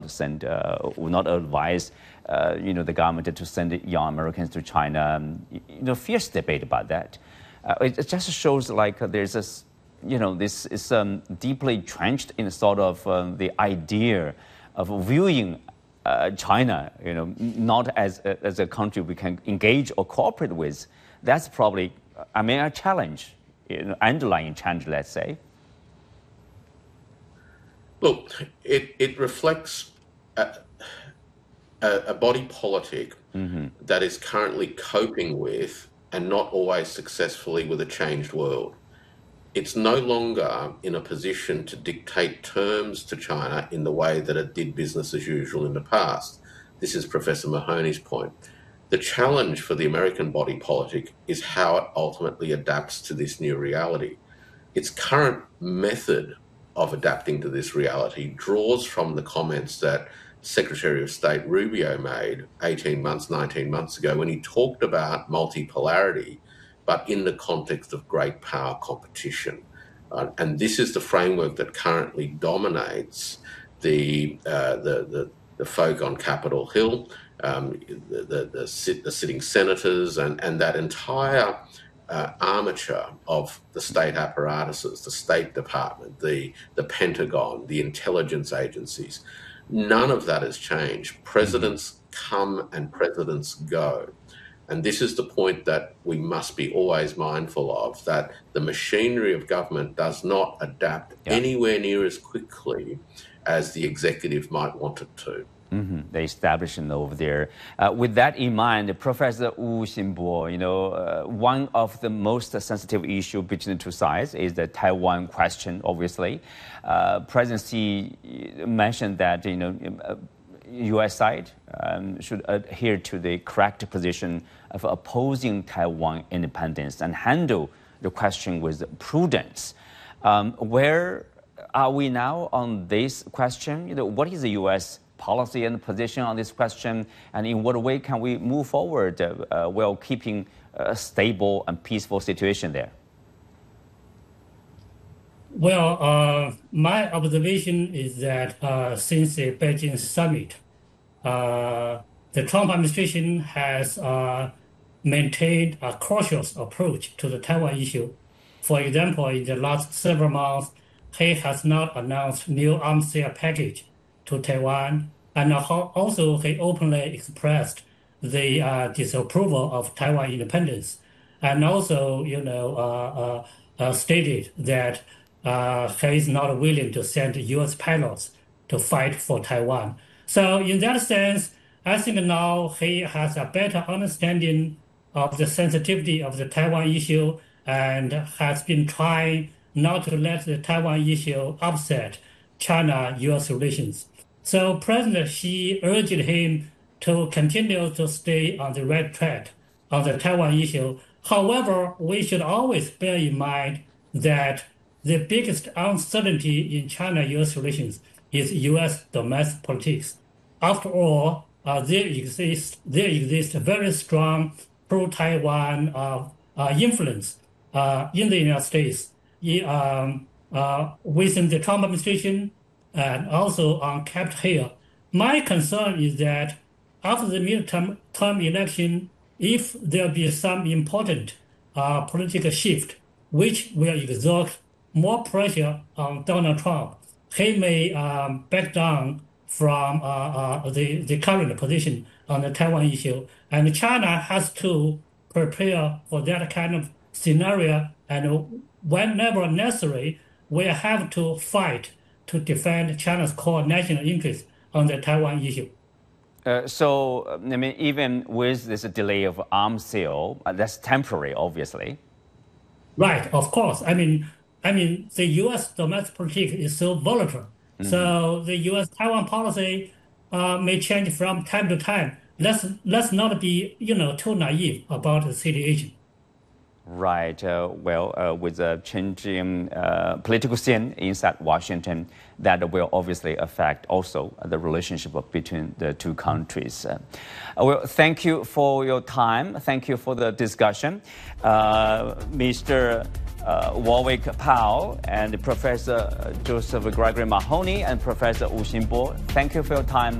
send, would not advise, the government to send young Americans to China. Fierce debate about that. It just shows like there's this, this is deeply entrenched in sort of the idea of viewing China, not as a country we can engage or cooperate with. That's probably, a challenge, underlying challenge, let's say. Look, it reflects a body politic that is currently coping with and not always successfully with a changed world. It's no longer in a position to dictate terms to China in the way that it did business as usual in the past. This is Professor Mahoney's point. The challenge for the American body politic is how it ultimately adapts to this new reality. Its current method of adapting to this reality draws from the comments that Secretary of State Rubio made 18 months, 19 months ago when he talked about multipolarity, but in the context of great power competition. And this is the framework that currently dominates the folk on Capitol Hill, the sitting senators, and that entire armature of the state apparatuses, the State Department, the Pentagon, the intelligence agencies. None of that has changed. Presidents come and presidents go. And this is the point that we must be always mindful of, that the machinery of government does not adapt anywhere near as quickly as the executive might want it to. The establishment over there. With that in mind, Professor Wu Xinbo, one of the most sensitive issues between the two sides is the Taiwan question, obviously. President Xi mentioned that, U.S. side should adhere to the correct position of opposing Taiwan independence and handle the question with prudence. Where are we now on this question? What is the U.S. policy and position on this question, and in what way can we move forward while keeping a stable and peaceful situation there? Well, my observation is that since the Beijing summit, the Trump administration has maintained a cautious approach to the Taiwan issue. For example, in the last several months, he has not announced new arms sale package to Taiwan, and also he openly expressed the disapproval of Taiwan independence, and also, stated that he is not willing to send U.S. pilots to fight for Taiwan. So in that sense, I think now he has a better understanding of the sensitivity of the Taiwan issue and has been trying not to let the Taiwan issue upset China-U.S. relations. So President Xi urged him to continue to stay on the right track on the Taiwan issue. However, we should always bear in mind that the biggest uncertainty in China-U.S. relations is U.S. domestic politics. After all, there exists very strong pro-Taiwan influence in the United States within the Trump administration and also on Capitol Hill. My concern is that after the midterm election, if there be some important political shift, which will exert more pressure on Donald Trump, he may back down from the current position on the Taiwan issue. And China has to prepare for that kind of scenario, and whenever necessary, we have to fight to defend China's core national interests on the Taiwan issue. So, even with this delay of arms sale, that's temporary, obviously. Right, of course. I mean, the U.S. domestic politics is so volatile. So the U.S. Taiwan policy may change from time to time. Let's not be, too naive about the situation. Right. With the changing political scene inside Washington, that will obviously affect also the relationship between the two countries. Thank you for your time. Thank you for the discussion. Mr. Warwick Powell and Professor Joseph Gregory Mahoney and Professor Wu Xinbo. Thank you for your time.